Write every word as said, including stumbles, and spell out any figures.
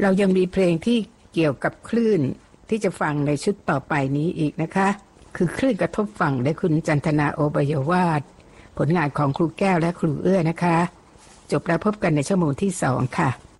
เรายังมีเพลงที่เกี่ยวกับคลื่นที่จะฟังในชุดต่อไปนี้อีกนะคะคือคลื่นกระทบฝั่งโดยคุณจันทนาโอบายวาทผลงานของครูแก้วและครูเอื้อนะคะจบแล้วพบกันในชั่วโมงที่สองค่ะ